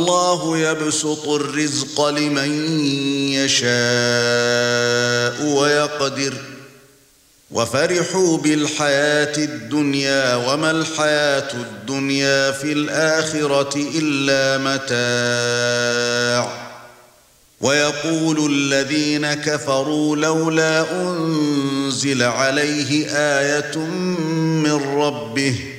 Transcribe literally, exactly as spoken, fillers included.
الله يبسط الرزق لمن يشاء ويقدر وفرحوا بالحياة الدنيا وما الحياة الدنيا في الآخرة إلا متاع ويقول الذين كفروا لولا أنزل عليه آية من ربه